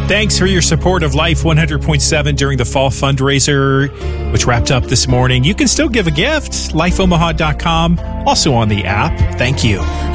Thanks for your support of Life 100.7 during the fall fundraiser, which wrapped up this morning. You can still give a gift, lifeomaha.com, also on the app. Thank you.